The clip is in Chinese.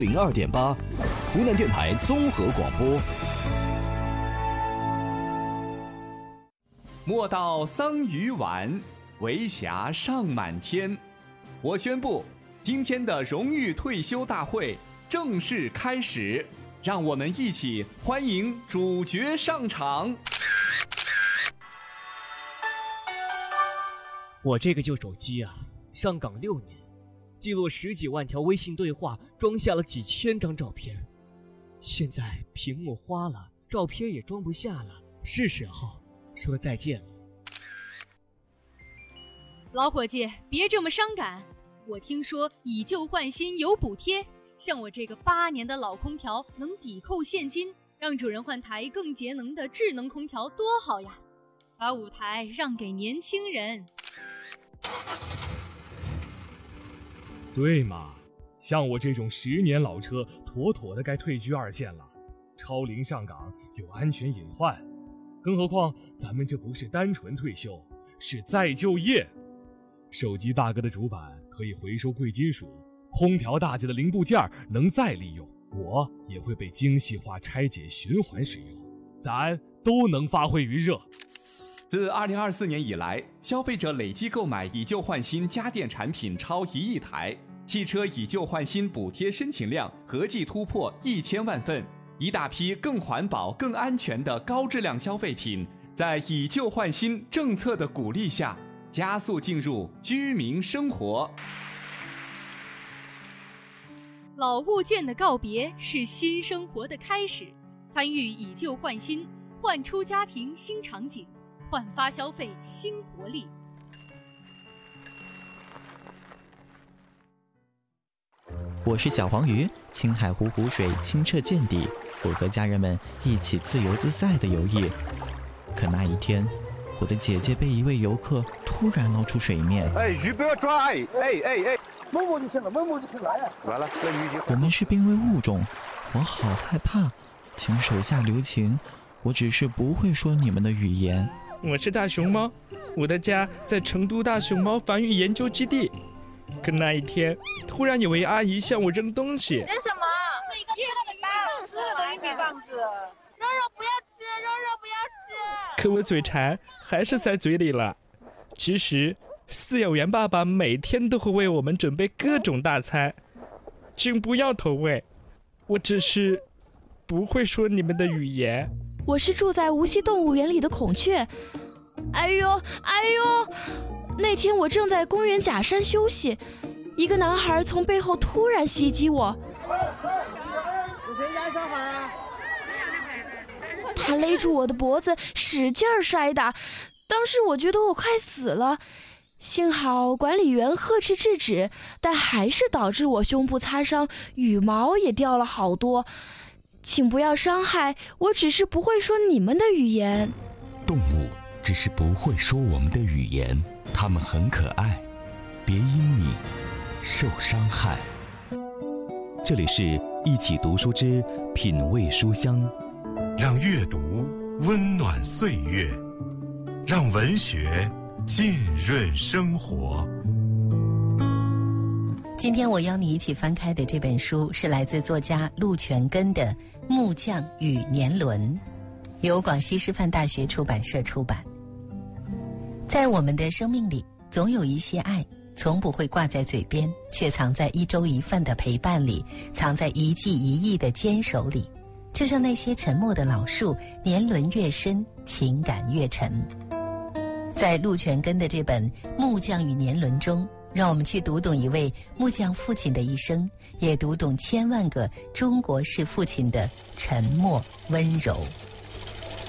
02.8，湖南电台综合广播。 莫道桑榆晚，为霞尚满天。我宣布，今天的荣誉退休大会正式开始，让我们一起欢迎主角上场。 我这个旧手机啊，上岗6年，记录10几万条微信对话，装下了几千张照片。现在屏幕花了，照片也装不下了，是时候说再见了。 老伙计，别这么伤感。我听说以旧换新有补贴，像我这个8年的老空调能抵扣现金，让主人换台更节能的智能空调多好呀！把舞台让给年轻人。 对嘛，像我这种10年老车，妥妥的该退居2线了。超龄上岗有安全隐患，更何况咱们这不是单纯退休，是再就业。手机大哥的主板可以回收贵金属，空调大姐的零部件能再利用，我也会被精细化拆解循环使用，咱都能发挥余热。 自2024年以来，消费者累计购买以旧换新家电产品超1亿台，汽车以旧换新补贴申请量合计突破1000万份，一大批更环保、更安全的高质量消费品，在以旧换新政策的鼓励下，加速进入居民生活。 老物件的告别是新生活的开始，参与以旧换新，焕出家庭新场景，焕发消费新活力。 我是小黄鱼，青海湖湖水清澈见底，我和家人们一起自由自在地游弋。可那一天，我的姐姐被一位游客突然捞出水面。 鱼不要抓！摸摸就行了，摸摸就行了。完了，这鱼就。 我们是濒危物种，我好害怕，请手下留情，我只是不会说你们的语言。 我是大熊猫，我的家在成都大熊猫繁育研究基地。可那一天，突然有位阿姨向我扔东西。 扔什么？一个湿了的玉米棒子。肉肉不要吃，肉肉不要吃。 可我嘴馋，还是塞嘴里了。其实，饲养员爸爸每天都会为我们准备各种大餐，请不要投喂。我只是不会说你们的语言。 我是住在无锡动物园里的孔雀。哎呦！那天我正在公园假山休息，一个男孩从背后突然袭击我。 是谁家小孩啊？ 他勒住我的脖子，使劲摔打。当时我觉得我快死了，幸好管理员呵斥制止，但还是导致我胸部擦伤，羽毛也掉了好多。请不要伤害，我只是不会说你们的语言。 动物只是不会说我们的语言，它们很可爱，别因你受伤害。这里是一起读书之品味书香， 让阅读温暖岁月，让文学浸润生活。 今天我邀你一起翻开的这本书是来自作家陆全根的《木匠与年轮》，由广西师范大学出版社出版。在我们的生命里，总有一些爱从不会挂在嘴边，却藏在1周1份的陪伴里，藏在1季1亿的坚守里。就像那些沉默的老树，年轮越深，情感越沉。在陆全根的这本《木匠与年轮》中，让我们去读懂一位木匠父亲的一生，也读懂千万个中国式父亲的沉默温柔。